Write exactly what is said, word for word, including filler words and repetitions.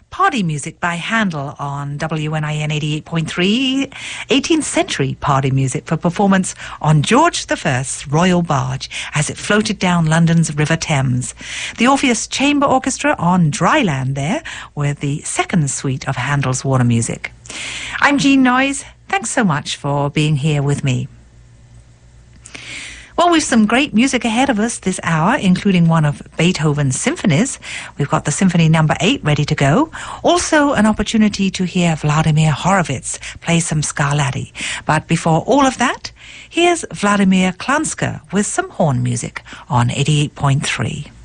Party music by Handel on W N I N eighty-eight point three, eighteenth century party music for performance on George the First's royal barge as it floated down London's River Thames. The Orpheus Chamber Orchestra on dry land there with the second suite of Handel's water music. I'm Jean Noyes. Thanks so much for being here with me. Well, we've some great music ahead of us this hour, including one of Beethoven's symphonies. We've got the Symphony Number eight ready to go. Also, an opportunity to hear Vladimir Horowitz play some Scarlatti. But before all of that, here's Vladimir Klanska with some horn music on eighty-eight point three.